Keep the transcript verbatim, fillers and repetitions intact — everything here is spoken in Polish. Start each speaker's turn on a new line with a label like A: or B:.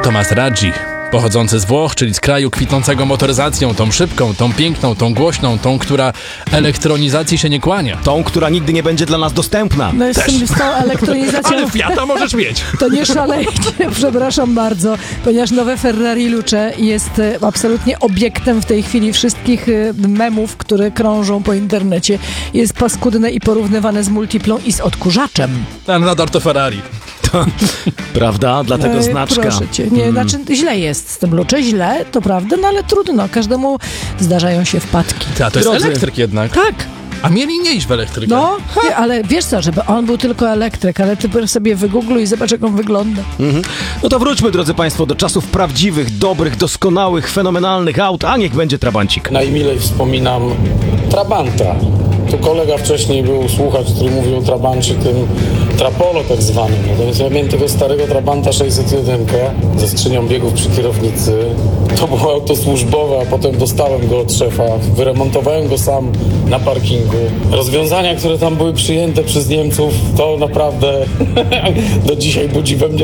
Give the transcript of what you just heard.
A: to Maserati. Pochodzący z Włoch, czyli z kraju kwitnącego motoryzacją, tą szybką, tą piękną, tą głośną, tą, która elektronizacji się nie kłania.
B: Tą, która nigdy nie będzie dla nas dostępna.
C: No z, tym, z tą elektronizacją...
A: Ale Fiata możesz mieć.
C: To nie szalejcie, przepraszam bardzo, ponieważ nowe Ferrari Luce jest e, absolutnie obiektem w tej chwili wszystkich e, memów, które krążą po internecie. Jest paskudne i porównywane z Multiplą i z odkurzaczem.
A: Ale nadal to Ferrari.
B: Prawda? Dlatego
C: E,
B: znaczka.
C: Proszę cię, nie,
B: Mm.
C: znaczy źle jest z tym Luce, źle, to prawda, no ale trudno, każdemu zdarzają się wpadki.
A: A to jest
B: Drodzy.
A: elektryk jednak.
C: Tak.
A: A mieli nie iść w elektrykę.
C: No, nie, ale wiesz co, żeby on był tylko elektryk, ale ty sobie wygoogluj i zobacz, jak on wygląda.
B: Mhm. No to wróćmy, drodzy Państwo, do czasów prawdziwych, dobrych, doskonałych, fenomenalnych aut, a niech będzie Trabancik.
D: Najmilej wspominam Trabanta. Tu kolega wcześniej był słuchacz, który mówił o Trabancie, tym Trapolo tak zwanym. Natomiast ja miałem tego starego Trabanta sześćset jeden ze skrzynią biegów przy kierownicy. To było auto służbowe, a potem dostałem go od szefa. Wyremontowałem go sam na parkingu. Rozwiązania, które tam były przyjęte przez Niemców, to naprawdę do dzisiaj budzi we mnie